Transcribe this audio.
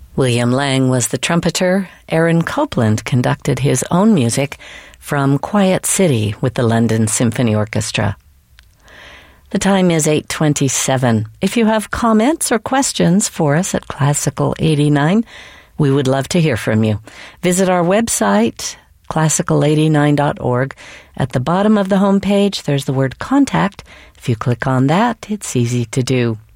William Lang was the trumpeter. Aaron Copland conducted his own music from Quiet City with the London Symphony Orchestra. The time is 8:27. If you have comments or questions for us at Classical 89, we would love to hear from you. Visit our website, classical89.org. At the bottom of the homepage, there's the word contact. If you click on that, it's easy to do.